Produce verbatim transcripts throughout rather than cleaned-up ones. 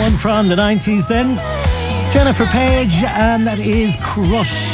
One from the nineties then. Jennifer Page, and that is Crush.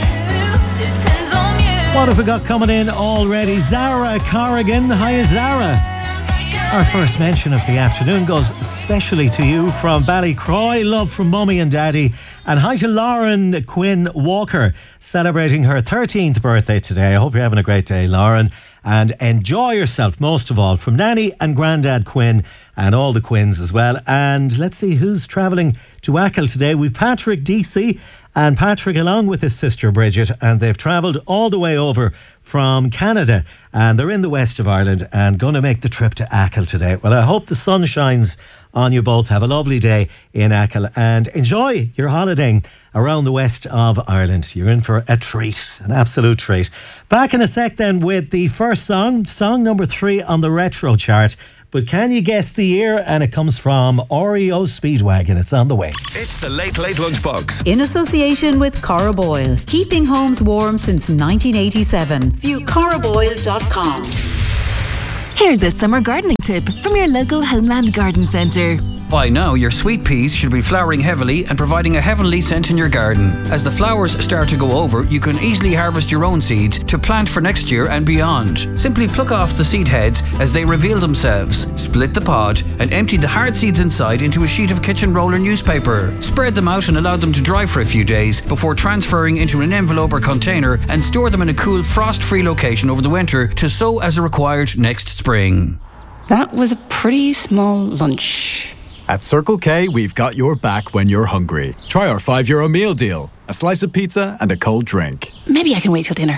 What have we got coming in already? Zara Corrigan. Hi, Zara. Our first mention of the afternoon goes especially to you from Ballycroy. Love from Mummy and Daddy. And hi to Lauren Quinn Walker, celebrating her thirteenth birthday today. I hope you're having a great day, Lauren. And enjoy yourself, most of all, from Nanny and Grandad Quinn and all the Quinns as well. And let's see who's travelling to Achill today. We've Patrick D C and Patrick along with his sister Bridget, and they've travelled all the way over from Canada, and they're in the west of Ireland and going to make the trip to Achill today. Well, I hope the sun shines on you both. Have a lovely day in Achill and enjoy your holidaying around the west of Ireland. You're in for a treat, an absolute treat. Back in a sec then with the first song, song number three on the retro chart. But can you guess the year? And it comes from R E O Speedwagon. It's on the way. It's the Late Late Lunchbox. In association with Cora Boyle. Keeping homes warm since nineteen eighty-seven. View cora boyle dot com. Here's a summer gardening tip from your local Homeland Garden Centre. By now, your sweet peas should be flowering heavily and providing a heavenly scent in your garden. As the flowers start to go over, you can easily harvest your own seeds to plant for next year and beyond. Simply pluck off the seed heads as they reveal themselves. Split the pod and empty the hard seeds inside into a sheet of kitchen roller newspaper. Spread them out and allow them to dry for a few days before transferring into an envelope or container, and store them in a cool, frost-free location over the winter to sow as required next spring. That was a pretty small lunch. At Circle K, we've got your back when you're hungry. Try our five euro meal deal. A slice of pizza and a cold drink. Maybe I can wait till dinner.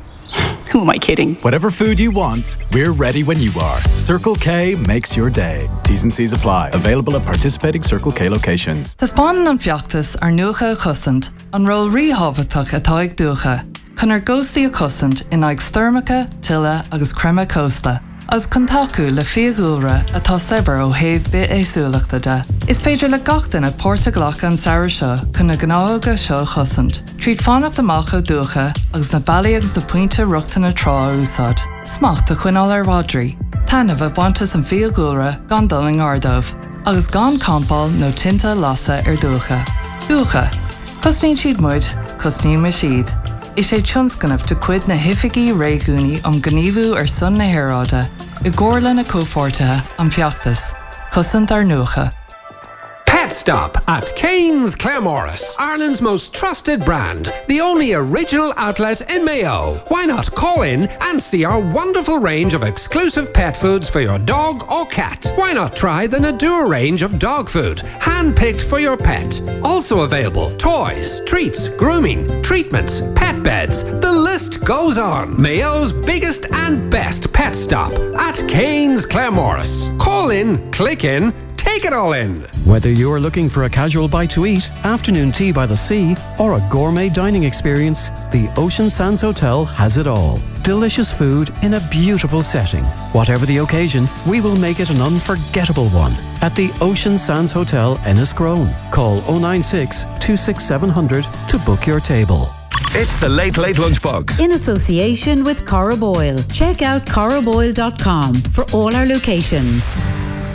Who am I kidding? Whatever food you want, we're ready when you are. Circle K makes your day. T's and C's apply. Available at participating Circle K locations. Tá spáin an fiachtas ar nuacha a chusant, an ról ríhabhatach atá ag duacha. Chun ar ghóstaí a chusant in ag styrmacha, tilla agus crema costa. As contacu le fiagúra atá sever ó héh bit éasúlachta de. Is féidir le gachtain a Portaglach an saoir seo chun na gnága seo chusant. Tríd fánach de macha dúcha agus na bailí agus do puinte ruachta na trá úsad. Smacht a chuinál ar Rodri. Tanamh a bhaintas an fiagúra gan duling ardómh. Agus gan campáil nó tinta lasa ar dúcha. Dúcha. Cosnín siad muid, cosnín me siad. Is sé tionscanmh de cuid na hifigií réigúnaí am gníomhú ar son na hairáide, I gcomharla na cófortathe am fiachtas, cosant ar nuacha. Pet Stop at Cairns Claremorris, Ireland's most trusted brand, the only original outlet in Mayo. Why not call in and see our wonderful range of exclusive pet foods for your dog or cat? Why not try the Nadua range of dog food, hand-picked for your pet? Also available, toys, treats, grooming, treatments, pet beds. The list goes on. Mayo's biggest and best Pet Stop at Cairns Claremorris. Call in, click in, take it all in. Whether you're looking for a casual bite to eat, afternoon tea by the sea, or a gourmet dining experience, the Ocean Sands Hotel has it all. Delicious food in a beautiful setting. Whatever the occasion, we will make it an unforgettable one. At the Ocean Sands Hotel, Enniscrone. Call oh nine six, two six seven zero zero to book your table. It's the Late Late Lunchbox. In association with Cora Boyle. Check out cora boyle dot com for all our locations.